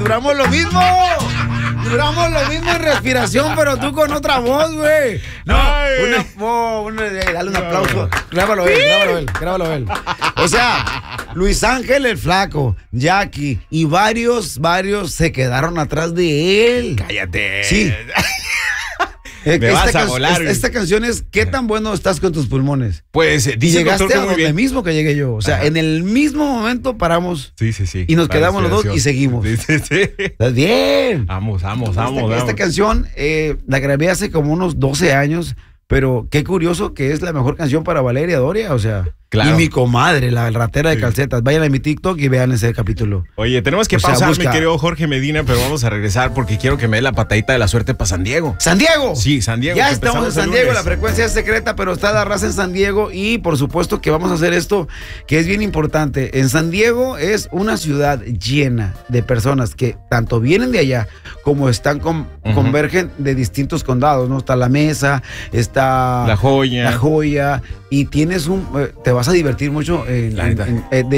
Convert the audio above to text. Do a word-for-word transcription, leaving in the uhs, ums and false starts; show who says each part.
Speaker 1: duramos lo mismo. Duramos lo mismo en respiración, pero tú con otra voz, güey. No, una, oh, una, dale un aplauso. Grábalo él, grábalo él, grábalo él. O sea, Luis Ángel el Flaco, Jackie y varios, varios se quedaron atrás de él.
Speaker 2: Cállate.
Speaker 1: Sí.
Speaker 2: Me
Speaker 1: esta
Speaker 2: vas a
Speaker 1: can-
Speaker 2: volar.
Speaker 1: Esta, esta canción es ¿qué tan bueno estás con tus pulmones?
Speaker 2: Pues
Speaker 1: Y
Speaker 2: dice el
Speaker 1: llegaste
Speaker 2: doctor
Speaker 1: a
Speaker 2: que muy
Speaker 1: donde
Speaker 2: bien.
Speaker 1: mismo que llegué yo. O sea,
Speaker 2: Ajá.
Speaker 1: en el mismo momento paramos
Speaker 2: Sí, sí, sí.
Speaker 1: y nos
Speaker 2: La
Speaker 1: quedamos los dos y
Speaker 2: respiración.
Speaker 1: seguimos.
Speaker 2: Sí, sí, sí.
Speaker 1: ¿Estás bien?
Speaker 2: Vamos, vamos,
Speaker 1: Esta,
Speaker 2: vamos.
Speaker 1: esta
Speaker 2: vamos.
Speaker 1: canción eh, la grabé hace como unos doce años, pero qué curioso que es la mejor canción para Valeria Doria, o sea.
Speaker 2: Claro.
Speaker 1: Y mi comadre, la ratera de
Speaker 2: Sí.
Speaker 1: calcetas. Vayan a mi TikTok y vean ese capítulo.
Speaker 2: Oye, tenemos que
Speaker 1: O sea,
Speaker 2: pausar,
Speaker 1: busca-
Speaker 2: mi querido Jorge Medina, pero vamos a regresar porque quiero que me dé la patadita de la suerte para San Diego.
Speaker 1: ¡San Diego!
Speaker 2: Sí, San Diego.
Speaker 1: Ya
Speaker 2: que
Speaker 1: estamos en
Speaker 2: empezamos el
Speaker 1: San Diego,
Speaker 2: lunes.
Speaker 1: la frecuencia es secreta, pero está la raza en San Diego y por supuesto que vamos a hacer esto que es bien importante. En San Diego es una ciudad llena de personas que tanto vienen de allá como están con,
Speaker 2: Ujú.
Speaker 1: convergen de distintos condados, ¿no? Está La Mesa, está
Speaker 2: La Joya.
Speaker 1: La Joya y tienes un, eh, te vas a divertir mucho en,
Speaker 2: La
Speaker 1: en-
Speaker 2: neta.
Speaker 1: en- eh, de